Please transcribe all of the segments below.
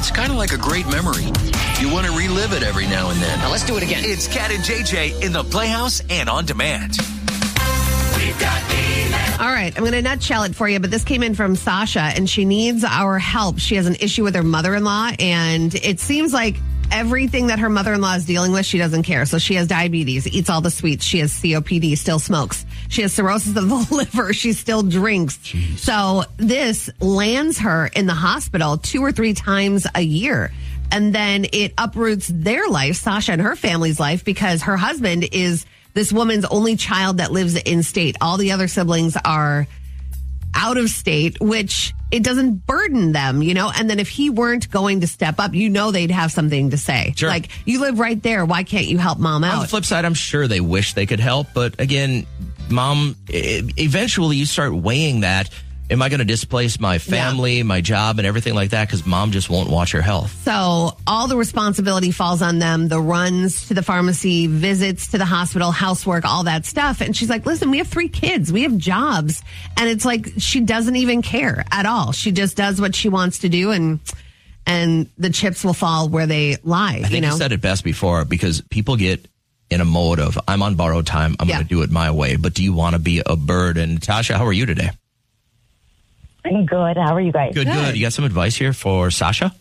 it's kind of like a great memory. You want to relive it every now and then. Now let's do it again. It's Cat and JJ in the Playhouse and on demand. We've got email. All right, I'm going to nutshell it for you, but this came in from Sasha, and she needs our help. She has an issue with her mother-in-law, and it seems like everything that her mother-in-law is dealing with, she doesn't care. So she has diabetes, eats all the sweets. She has COPD, still smokes. She has cirrhosis of the liver. She still drinks. Jeez. So this lands her in the hospital 2 or 3 times a year. And then it uproots their life, Sasha and her family's life, because her husband is this woman's only child that lives in state. All the other siblings are out of state, which it doesn't burden them, you know? And then if he weren't going to step up, you know they'd have something to say. Sure. Like, you live right there. Why can't you help mom out? On the flip side, I'm sure they wish they could help. But again, mom, eventually you start weighing that. Am I going to displace my family, my job, and everything like that because mom just won't watch her health? So all the responsibility falls on them, the runs to the pharmacy, visits to the hospital, housework, all that stuff. And she's like, listen, we have 3 kids. We have jobs. And it's like she doesn't even care at all. She just does what she wants to do, and the chips will fall where they lie. I think you said it best before, because people get in a mode of, I'm on borrowed time. I'm going to do it my way. But do you want to be a burden? Natasha, how are you today? I'm good. How are you guys? Good. You got some advice here for Sasha?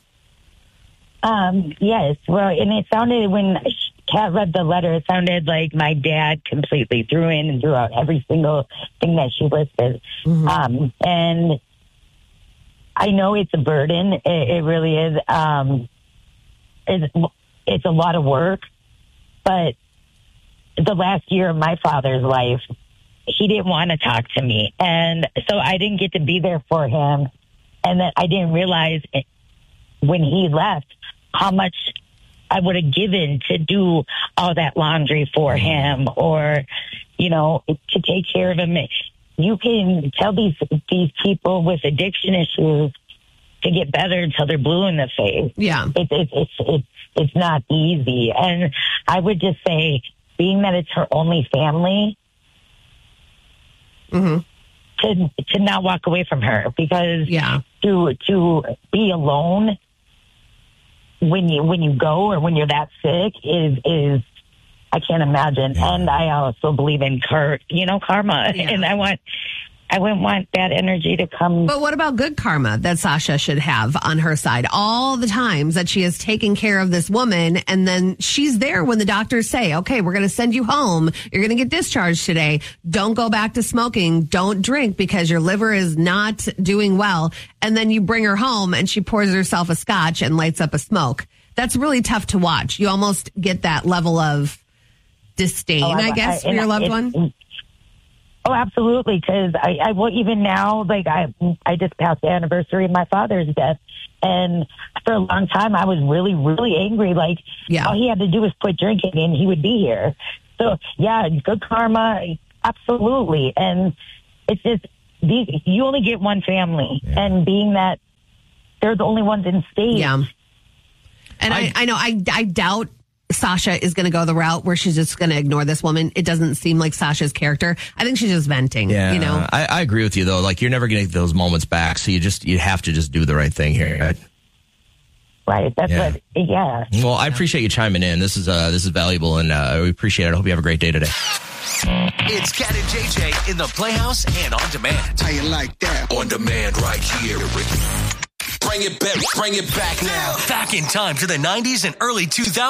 Yes. Well, and it sounded, when Kat read the letter, it sounded like my dad completely threw in and threw out every single thing that she listed. Mm-hmm. And I know it's a burden. It really is. It's a lot of work. But the last year of my father's life, he didn't want to talk to me. And so I didn't get to be there for him. And then I didn't realize when he left how much I would have given to do all that laundry for him, or, you know, to take care of him. You can tell these people with addiction issues to get better until they're blue in the face. Yeah. It's not easy. And I would just say, being that it's her only family, to not walk away from her, because to be alone when you go, or when you're that sick is I can't imagine. Yeah. And I also believe in karma, and I wouldn't want that energy to come. But what about good karma that Sasha should have on her side? All the times that she has taken care of this woman, and then she's there when the doctors say, okay, we're going to send you home. You're going to get discharged today. Don't go back to smoking. Don't drink because your liver is not doing well. And then you bring her home and she pours herself a scotch and lights up a smoke. That's really tough to watch. You almost get that level of disdain, I guess, for your loved one. Oh, absolutely. Because I will, even now, like I just passed the anniversary of my father's death. And for a long time, I was really, really angry. Like, all he had to do was quit drinking and he would be here. So, yeah, good karma. Absolutely. And it's just, you only get one family. Yeah. And being that they're the only ones in state. Yeah. And I know, I doubt Sasha is going to go the route where she's just going to ignore this woman. It doesn't seem like Sasha's character. I think she's just venting, you know? I agree with you, though. Like, you're never going to get those moments back, so you have to just do the right thing here, right? Right. That's what, Well, I appreciate you chiming in. This is valuable, and we appreciate it. I hope you have a great day today. It's Cat and JJ in the Playhouse and on demand. How you like that? On demand right here. Bring it back now. Back in time to the 90s and early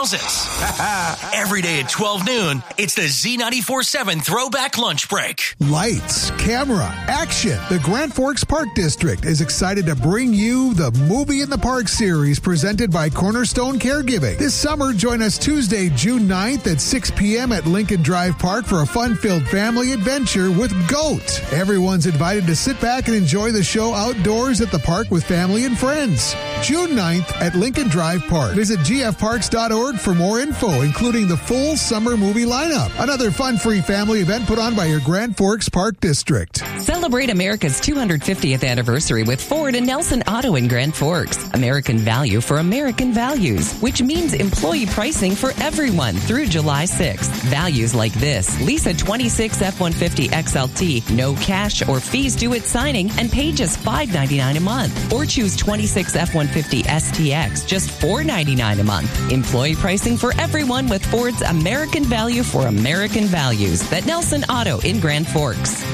2000s. Every day at 12 noon, it's the Z94.7 Throwback Lunch Break. Lights, camera, action. The Grand Forks Park District is excited to bring you the Movie in the Park series presented by Cornerstone Caregiving. This summer, join us Tuesday, June 9th at 6 p.m. at Lincoln Drive Park for a fun-filled family adventure with GOAT. Everyone's invited to sit back and enjoy the show outdoors at the park with family and friends. June 9th at Lincoln Drive Park. Visit gfparks.org for more info, including the full summer movie lineup. Another fun-free family event put on by your Grand Forks Park District. Celebrate America's 250th anniversary with Ford and Nelson Auto in Grand Forks. American value for American values, which means employee pricing for everyone through July 6th. Values like this: lease a 26 F-150 XLT, no cash or fees due at signing, and pay just $5.99 a month. Or choose 20 2026 F-150 STX, just $499 a month. Employee pricing for everyone with Ford's American Value for American Values at Nelson Auto in Grand Forks.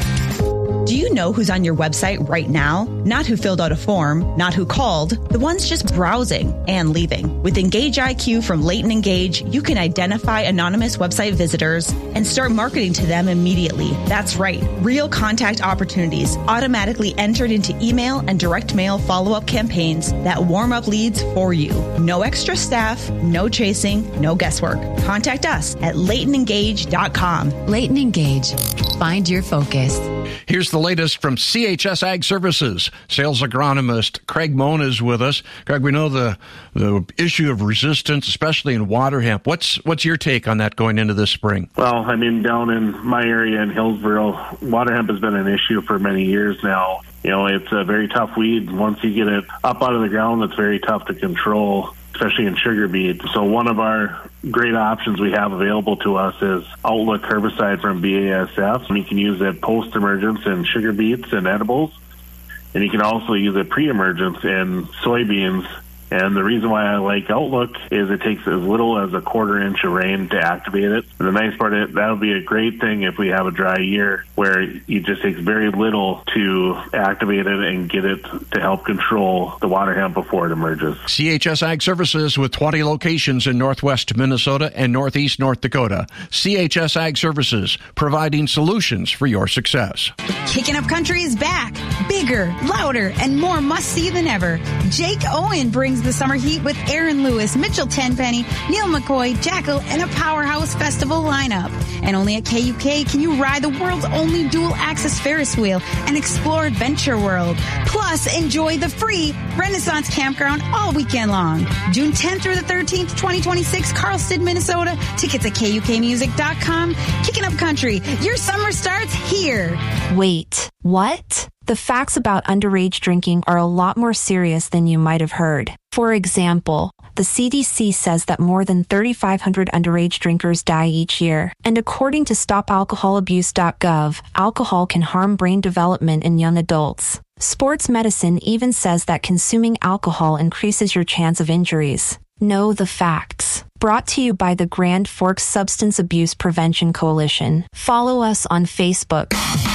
Do you know who's on your website right now? Not who filled out a form, not who called, the ones just browsing and leaving. With Engage IQ from Leighton Engage, you can identify anonymous website visitors and start marketing to them immediately. That's right, real contact opportunities automatically entered into email and direct mail follow-up campaigns that warm up leads for you. No extra staff, no chasing, no guesswork. Contact us at LeightonEngage.com. Leighton Engage. Find your focus. Here's the latest from CHS Ag Services. Sales agronomist Craig Moan is with us. Craig, we know the issue of resistance, especially in water hemp. What's your take on that going into this spring? Well, I mean, down in my area in Hillsboro, water hemp has been an issue for many years now. You know, it's a very tough weed. Once you get it up out of the ground, it's very tough to control, especially in sugar beet. So one of our great options we have available to us is Outlook herbicide from BASF. And you can use it post-emergence in sugar beets and edibles. And you can also use it pre-emergence in soybeans. And the reason why I like Outlook is it takes as little as a quarter inch of rain to activate it. And the nice part is that would be a great thing if we have a dry year where it just takes very little to activate it and get it to help control the water hemp before it emerges. CHS Ag Services with 20 locations in northwest Minnesota and northeast North Dakota. CHS Ag Services, providing solutions for your success. Kicking Up Country is back. Bigger, louder, and more must-see than ever. Jake Owen brings the summer heat with Aaron Lewis, Mitchell Tenpenny, Neil McCoy, Jackal, and a powerhouse festival lineup. And only at KUK can you ride the world's only dual-access Ferris wheel and explore Adventure World. Plus, enjoy the free Renaissance Campground all weekend long. June 10th through the 13th, 2026, Carlston, Minnesota. Tickets at KUKmusic.com. Kicking Up Country. Your summer starts here. Wait, what? The facts about underage drinking are a lot more serious than you might have heard. For example, the CDC says that more than 3,500 underage drinkers die each year. And according to StopAlcoholAbuse.gov, alcohol can harm brain development in young adults. Sports medicine even says that consuming alcohol increases your chance of injuries. Know the facts. Brought to you by the Grand Forks Substance Abuse Prevention Coalition. Follow us on Facebook.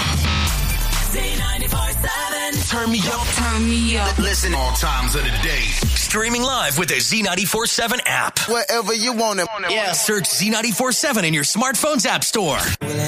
Turn me up. Turn me up. Listen all times of the day. Streaming live with the Z94.7 app. Wherever you want it. Yeah. Search Z94.7 in your smartphone's app store. Will